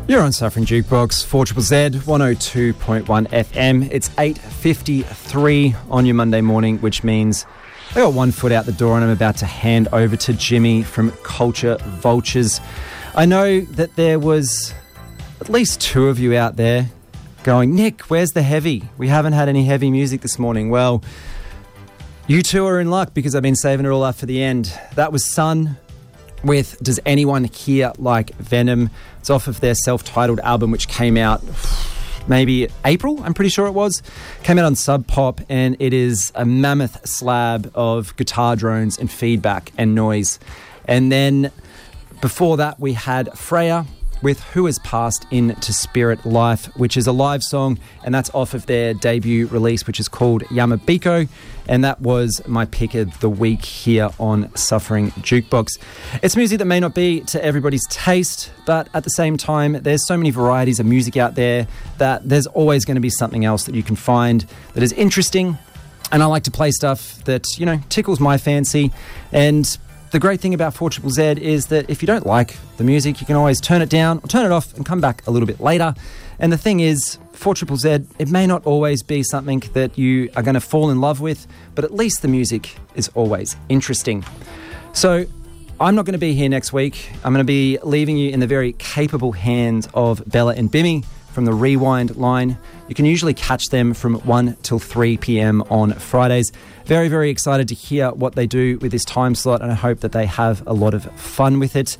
You're on Suffering Jukebox, 4ZZZ, 102.1 FM. It's 8:53 on your Monday morning, which means I got one foot out the door and I'm about to hand over to Jimmy from Culture Vultures. I know that there was at least two of you out there going, Nick, where's the heavy? We haven't had any heavy music this morning. Well, you two are in luck because I've been saving it all up for the end. That was Sun with Does Anyone Here Like Venom? It's off of their self-titled album, which came out maybe April, I'm pretty sure it was. Came out on Sub Pop, and it is a mammoth slab of guitar drones and feedback and noise. And then before that, we had Freya with Who Has Passed Into Spirit Life, which is a live song, and that's off of their debut release, which is called Yamabiko, and that was my pick of the week here on Suffering Jukebox. It's music that may not be to everybody's taste, but at the same time, there's so many varieties of music out there that there's always going to be something else that you can find that is interesting, and I like to play stuff that, you know, tickles my fancy. And the great thing about 4ZZZ is that if you don't like the music, you can always turn it down or turn it off and come back a little bit later. And the thing is, 4ZZZ, it may not always be something that you are going to fall in love with, but at least the music is always interesting. So I'm not going to be here next week. I'm going to be leaving you in the very capable hands of Bella and Bimmy from the Rewind line. You can usually catch them from 1 till 3 p.m. on Fridays. Very, very excited to hear what they do with this time slot, and I hope that they have a lot of fun with it.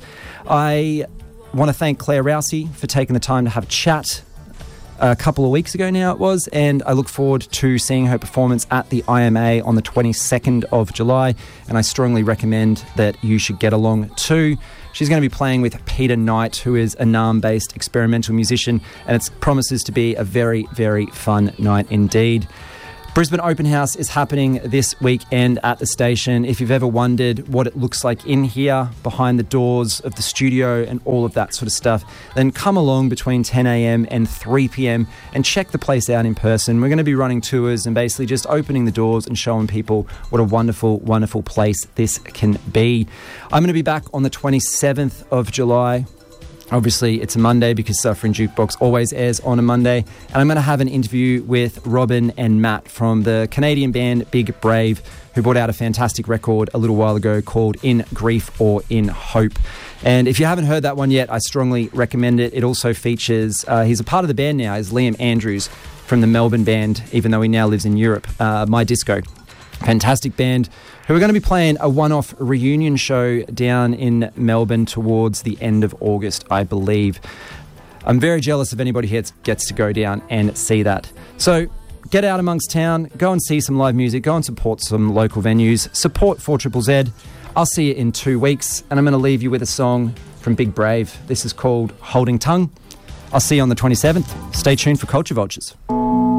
I want to thank Claire Rousey for taking the time to have a chat a couple of weeks ago now it was, and I look forward to seeing her performance at the IMA on the 22nd of July, and I strongly recommend that you should get along too. She's going to be playing with Peter Knight, who is a Naarm-based experimental musician, and it promises to be a very, very fun night indeed. Brisbane Open House is happening this weekend at the station. If you've ever wondered what it looks like in here, behind the doors of the studio and all of that sort of stuff, then come along between 10 a.m. and 3 p.m. and check the place out in person. We're going to be running tours and basically just opening the doors and showing people what a wonderful, wonderful place this can be. I'm going to be back on the 27th of July. Obviously, it's a Monday because Suffering Jukebox always airs on a Monday. And I'm going to have an interview with Robin and Matt from the Canadian band Big Brave, who brought out a fantastic record a little while ago called In Grief or In Hope. And if you haven't heard that one yet, I strongly recommend it. It also features, he's a part of the band now, is Liam Andrews from the Melbourne band, even though he now lives in Europe, My Disco. Fantastic band who are going to be playing a one-off reunion show down in Melbourne towards the end of August, I believe. I'm very jealous of anybody here that gets to go down and see that. So get out amongst town, go and see some live music, go and support some local venues, support 4ZZZ. I'll see you in 2 weeks, and I'm going to leave you with a song from Big Brave. This is called Holding Tongue. I'll see you on the 27th. Stay tuned for Culture Vultures.